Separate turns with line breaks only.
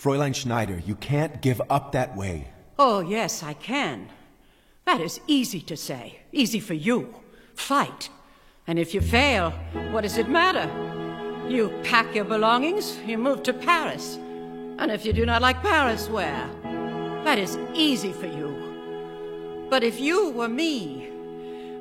Fräulein Schneider, you can't give up that way.
Oh, yes, I can. That is easy to say. Easy for you. Fight. And if you fail, what does it matter? You pack your belongings, you move to Paris. And if you do not like Paris, where? That is easy for you. But if you were me,